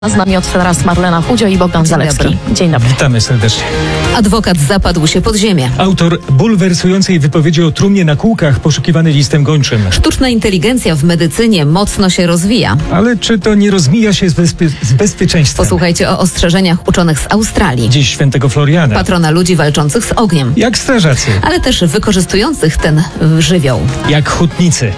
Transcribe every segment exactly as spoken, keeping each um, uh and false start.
Z nami od teraz Marlena Chudzio i Bogdan Zalewski. Dzień dobry. Dzień dobry. Witamy serdecznie. Adwokat zapadł się pod ziemię. Autor bulwersującej wypowiedzi o trumnie na kółkach poszukiwany listem gończym. Sztuczna inteligencja w medycynie mocno się rozwija. Ale czy to nie rozmija się z, bezpie- z bezpieczeństwem? Posłuchajcie o ostrzeżeniach uczonych z Australii. Dziś świętego Floriana. Patrona ludzi walczących z ogniem. Jak strażacy. Ale też wykorzystujących ten żywioł. Jak hutnicy.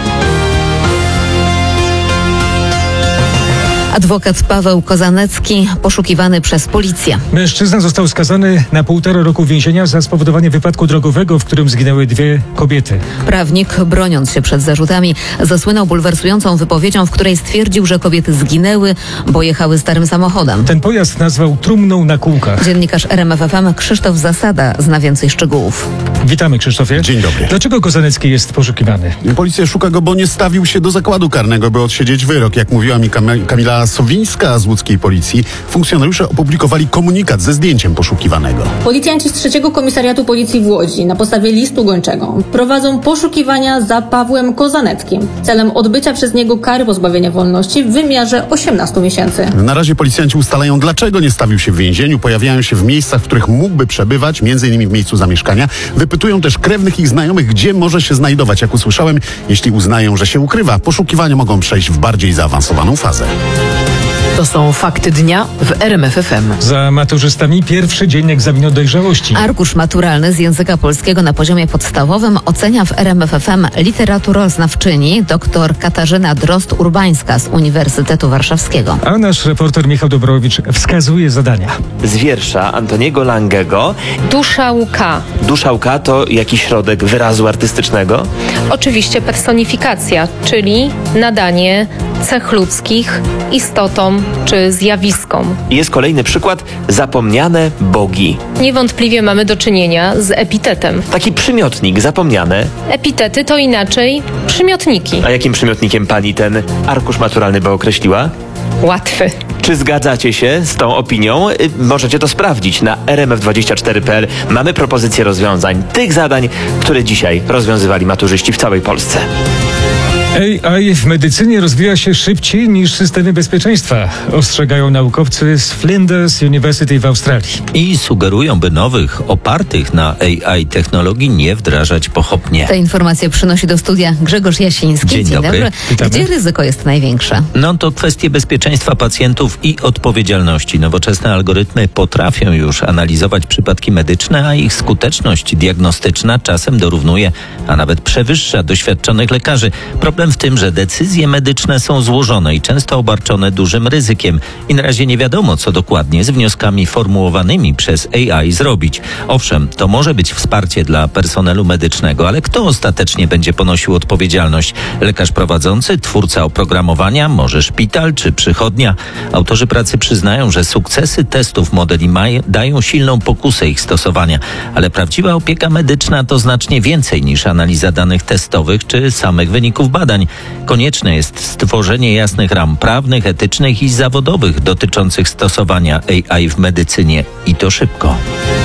Adwokat Paweł Kozanecki poszukiwany przez policję. Mężczyzna został skazany na półtora roku więzienia za spowodowanie wypadku drogowego, w którym zginęły dwie kobiety. Prawnik, broniąc się przed zarzutami, zasłynął bulwersującą wypowiedzią, w której stwierdził, że kobiety zginęły, bo jechały starym samochodem. Ten pojazd nazwał trumną na kółkach. Dziennikarz R M F F M Krzysztof Zasada zna więcej szczegółów. Witamy, Krzysztofie. Dzień dobry. Dlaczego Kozanecki jest poszukiwany? Policja szuka go, bo nie stawił się do zakładu karnego, by odsiedzieć wyrok. Jak mówiła mi Kam- Kamila Sowińska z łódzkiej policji, funkcjonariusze opublikowali komunikat ze zdjęciem poszukiwanego. Policjanci z trzeciego Komisariatu Policji w Łodzi na podstawie listu gończego prowadzą poszukiwania za Pawłem Kozaneckim celem odbycia przez niego kary pozbawienia wolności w wymiarze osiemnastu miesięcy. Na razie policjanci ustalają, dlaczego nie stawił się w więzieniu, pojawiają się w miejscach, w których mógłby przebywać, między innymi w miejscu zamieszkania. Wypytują też krewnych i znajomych, gdzie może się znajdować. Jak usłyszałem, jeśli uznają, że się ukrywa, poszukiwania mogą przejść w bardziej zaawansowaną fazę. To są fakty dnia w R M F F M. Za maturzystami pierwszy dzień egzaminu dojrzałości. Arkusz maturalny z języka polskiego na poziomie podstawowym ocenia w R M F F M literaturoznawczyni dr Katarzyna Drozd-Urbańska z Uniwersytetu Warszawskiego. A nasz reporter Michał Dobrowicz wskazuje zadania. Z wiersza Antoniego Langego. Dusza łka. Dusza łka to jakiś środek wyrazu artystycznego? Oczywiście personifikacja, czyli nadanie cech ludzkich istotom czy zjawiskom. Jest kolejny przykład. Zapomniane bogi. Niewątpliwie mamy do czynienia z epitetem. Taki przymiotnik, zapomniane. Epitety to inaczej przymiotniki. A jakim przymiotnikiem pani ten arkusz maturalny by określiła? Łatwy. Czy zgadzacie się z tą opinią? Y, Możecie to sprawdzić na r m f dwadzieścia cztery kropka p l. Mamy propozycje rozwiązań, tych zadań, które dzisiaj rozwiązywali maturzyści w całej Polsce. A I w medycynie rozwija się szybciej niż systemy bezpieczeństwa, ostrzegają naukowcy z Flinders University w Australii. I sugerują, by nowych, opartych na A I technologii nie wdrażać pochopnie. Te informacje przynosi do studia Grzegorz Jasiński. Dzień dobry. Witamy. Gdzie ryzyko jest największe? No to kwestie bezpieczeństwa pacjentów i odpowiedzialności. Nowoczesne algorytmy potrafią już analizować przypadki medyczne, a ich skuteczność diagnostyczna czasem dorównuje, a nawet przewyższa doświadczonych lekarzy. Problem w tym, że decyzje medyczne są złożone i często obarczone dużym ryzykiem i na razie nie wiadomo, co dokładnie z wnioskami formułowanymi przez A I zrobić. Owszem, to może być wsparcie dla personelu medycznego, ale kto ostatecznie będzie ponosił odpowiedzialność? Lekarz prowadzący, twórca oprogramowania, może szpital czy przychodnia? Autorzy pracy przyznają, że sukcesy testów modeli maj dają silną pokusę ich stosowania, ale prawdziwa opieka medyczna to znacznie więcej niż analiza danych testowych czy samych wyników badań. Konieczne jest stworzenie jasnych ram prawnych, etycznych i zawodowych dotyczących stosowania A I w medycynie i to szybko.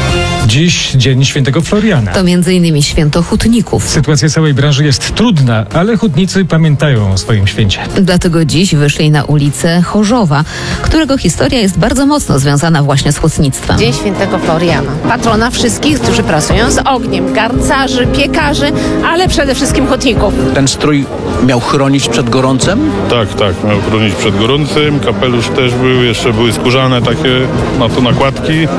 Dziś dzień świętego Floriana. To między innymi święto hutników. Sytuacja całej branży jest trudna, ale hutnicy pamiętają o swoim święcie. Dlatego dziś wyszli na ulicę Chorzowa, którego historia jest bardzo mocno związana właśnie z hutnictwem. Dzień świętego Floriana. Patrona wszystkich, którzy pracują z ogniem. Garncarzy, piekarzy, ale przede wszystkim hutników. Ten strój miał chronić przed gorącem? Tak, tak, miał chronić przed gorącym. Kapelusz też był, jeszcze były skórzane takie na to nakładki.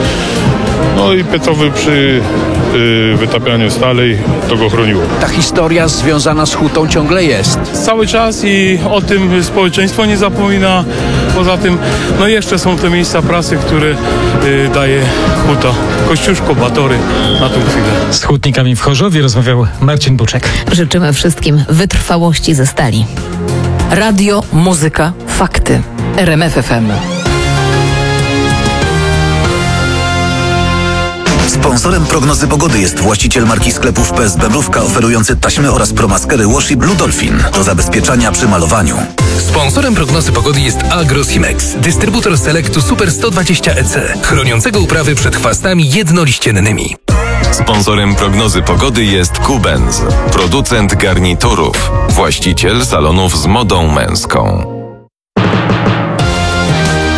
No i piecowy przy y, wytapianiu stali to go chroniło. Ta historia związana z hutą ciągle jest. Cały czas i o tym społeczeństwo nie zapomina. Poza tym, no jeszcze są te miejsca pracy, które y, daje huta. Kościuszko, Batory na tą chwilę. Z hutnikami w Chorzowie rozmawiał Marcin Buczek. Życzymy wszystkim wytrwałości ze stali. Radio, muzyka, fakty. R M F F M. Sponsorem prognozy pogody jest właściciel marki sklepów P S B Mrówka oferujący taśmy oraz promaskery Washi Blue Dolphin do zabezpieczania przy malowaniu. Sponsorem prognozy pogody jest Agrosimex, dystrybutor Selectu Super sto dwadzieścia E C, chroniącego uprawy przed chwastami jednoliściennymi. Sponsorem prognozy pogody jest Kubenz, producent garniturów, właściciel salonów z modą męską.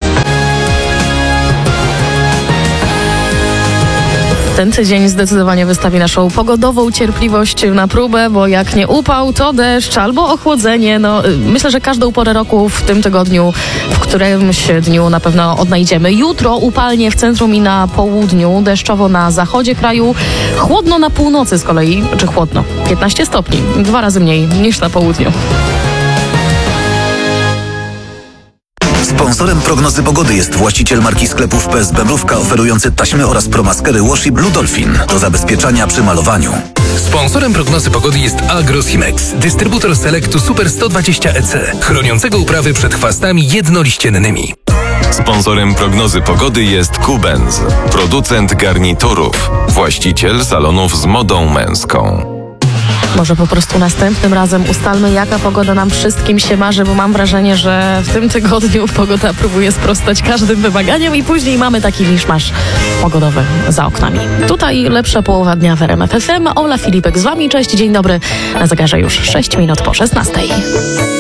Ten tydzień zdecydowanie wystawi naszą pogodową cierpliwość na próbę, bo jak nie upał, to deszcz albo ochłodzenie. No, myślę, że każdą porę roku w tym tygodniu, w którymś dniu na pewno odnajdziemy. Jutro upalnie w centrum i na południu, deszczowo na zachodzie kraju, chłodno na północy z kolei, czy chłodno, piętnaście stopni, dwa razy mniej niż na południu. Sponsorem prognozy pogody jest właściciel marki sklepów P S Bebrówka oferujący taśmy oraz promaskery Washi Blue Dolphin do zabezpieczania przy malowaniu. Sponsorem prognozy pogody jest Agrosimex, dystrybutor Selectu Super sto dwadzieścia E C, chroniącego uprawy przed chwastami jednoliściennymi. Sponsorem prognozy pogody jest Kubens, producent garniturów, właściciel salonów z modą męską. Może po prostu następnym razem ustalmy, jaka pogoda nam wszystkim się marzy, bo mam wrażenie, że w tym tygodniu pogoda próbuje sprostać każdym wymaganiom i później mamy taki miszmasz pogodowy za oknami. Tutaj lepsza połowa dnia w R M F F M. Ola Filipek z wami. Cześć, dzień dobry. Na zegarze już sześć minut po szesnastej.